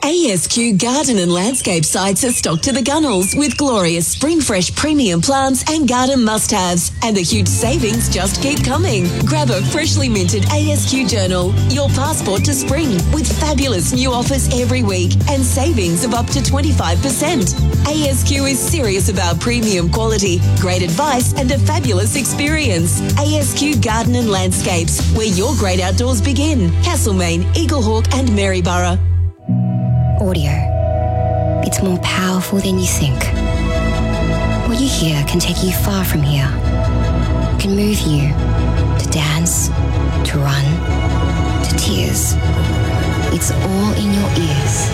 ASQ Garden and Landscape sites are stocked to the gunnels with glorious spring fresh premium plants and garden must-haves. And the huge savings just keep coming. Grab a freshly minted ASQ journal, your passport to spring, with fabulous new offers every week and savings of up to 25%. ASQ is serious about premium quality, great advice and a fabulous experience. ASQ Garden and Landscapes, where your great outdoors begin. Castlemaine, Eaglehawk and Maryborough. Audio. It's more powerful than you think. What you hear can take you far from here. It can move you to dance, to run, to tears. It's all in your ears.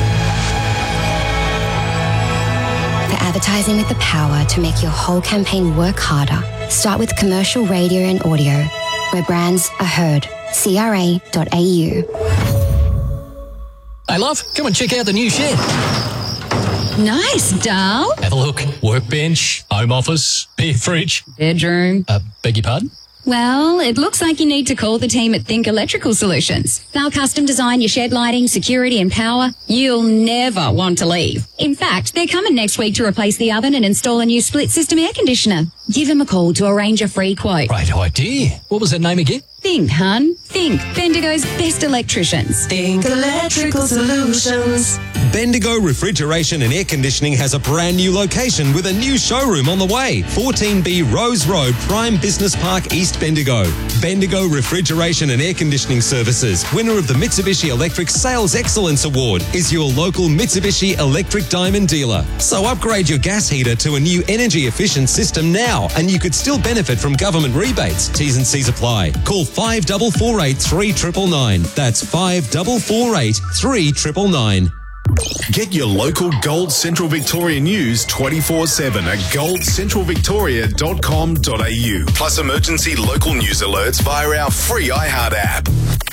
For advertising with the power to make your whole campaign work harder, start with commercial radio and audio, where brands are heard. CRA.au. Hey, love, come and check out the new shed. Nice, doll. Have a look. Workbench, home office, beer fridge. Bedroom. Beg your pardon? Well, it looks like you need to call the team at Think Electrical Solutions. They'll custom design your shed lighting, security and power. You'll never want to leave. In fact, they're coming next week to replace the oven and install a new split system air conditioner. Give them a call to arrange a free quote. Great idea. What was that name again? Think, hun. Think. Bendigo's best electricians. Think Electrical Solutions. Bendigo Refrigeration and Air Conditioning has a brand new location with a new showroom on the way. 14B Rose Road, Prime Business Park, East Bendigo. Bendigo Refrigeration and Air Conditioning Services, winner of the Mitsubishi Electric Sales Excellence Award, is your local Mitsubishi Electric Diamond dealer. So upgrade your gas heater to a new energy efficient system now, and you could still benefit from government rebates. T's and C's apply. Call 5448 3999. That's 5448 3999. Get your local Gold Central Victoria news 24/7 at goldcentralvictoria.com.au. Plus emergency local news alerts via our free iHeart app.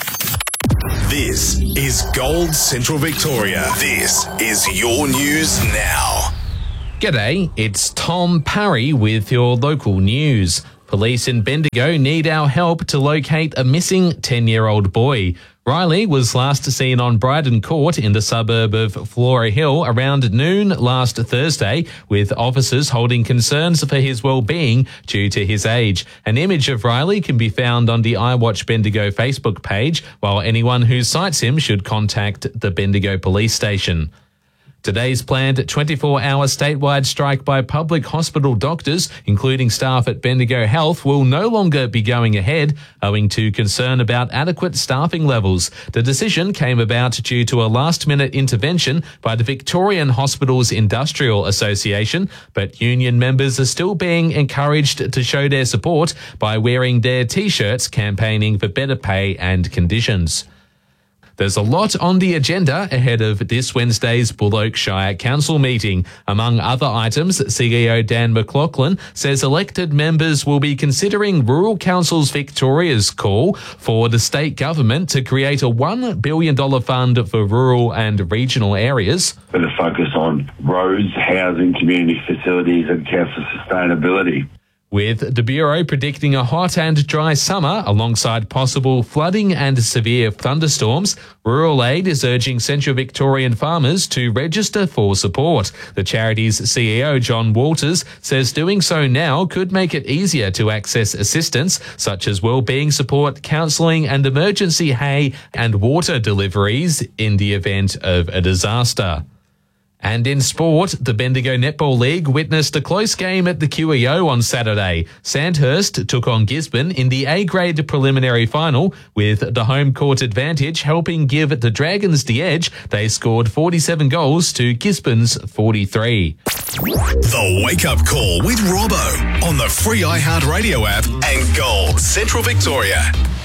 This is Gold Central Victoria. This is your news now. G'day, it's Tom Parry with your local news. Police in Bendigo need our help to locate a missing 10-year-old boy. Riley was last seen on Bryden Court in the suburb of Flora Hill around noon last Thursday, with officers holding concerns for his well-being due to his age. An image of Riley can be found on the iWatch Bendigo Facebook page, while anyone who sights him should contact the Bendigo Police Station. Today's planned 24-hour statewide strike by public hospital doctors, including staff at Bendigo Health, will no longer be going ahead, owing to concern about adequate staffing levels. The decision came about due to a last-minute intervention by the Victorian Hospitals Industrial Association, but union members are still being encouraged to show their support by wearing their T-shirts campaigning for better pay and conditions. There's a lot on the agenda ahead of this Wednesday's Bull Oak Shire Council meeting. Among other items, CEO Dan McLaughlin says elected members will be considering Rural Councils Victoria's call for the state government to create a $1 billion fund for rural and regional areas. With a focus on roads, housing, community facilities and council sustainability. With the Bureau predicting a hot and dry summer alongside possible flooding and severe thunderstorms, Rural Aid is urging Central Victorian farmers to register for support. The charity's CEO, John Walters, says doing so now could make it easier to access assistance such as wellbeing support, counselling and emergency hay and water deliveries in the event of a disaster. And in sport, the Bendigo Netball League witnessed a close game at the QEO on Saturday. Sandhurst took on Gisborne in the A-grade preliminary final, with the home court advantage helping give the Dragons the edge. They scored 47 goals to Gisborne's 43. The Wake Up Call with Robbo on the free iHeart Radio app and Gold Central Victoria.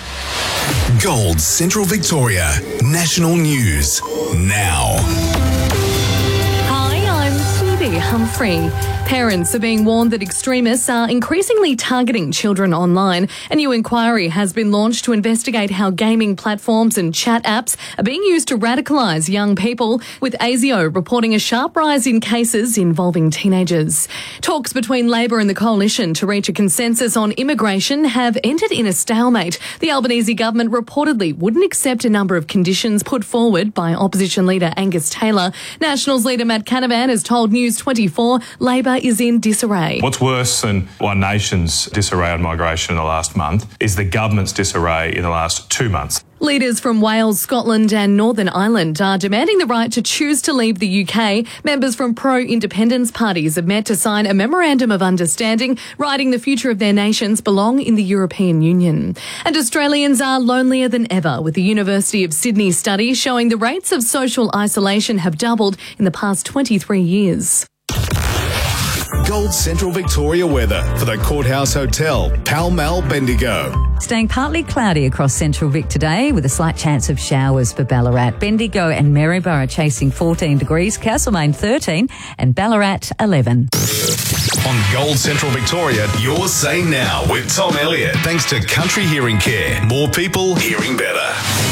Gold Central Victoria. National News now. Humphrey. Parents are being warned that extremists are increasingly targeting children online. A new inquiry has been launched to investigate how gaming platforms and chat apps are being used to radicalise young people, with ASIO reporting a sharp rise in cases involving teenagers. Talks between Labor and the Coalition to reach a consensus on immigration have ended in a stalemate. The Albanese government reportedly wouldn't accept a number of conditions put forward by opposition leader Angus Taylor. Nationals leader Matt Canavan has told News 24 Labor is in disarray. What's worse than One Nation's disarray on migration in the last month is the government's disarray in the last 2 months. Leaders from Wales, Scotland and Northern Ireland are demanding the right to choose to leave the UK. Members from pro-independence parties have met to sign a memorandum of understanding, writing the future of their nations belong in the European Union. And Australians are lonelier than ever, with the University of Sydney study showing the rates of social isolation have doubled in the past 23 years. Gold Central Victoria weather for the Courthouse Hotel, Pall Mall, Bendigo. Staying partly cloudy across Central Vic today with a slight chance of showers for Ballarat. Bendigo and Maryborough chasing 14 degrees, Castlemaine 13 and Ballarat 11. On Gold Central Victoria, your say now with Tom Elliott. Thanks to Country Hearing Care. More people hearing better.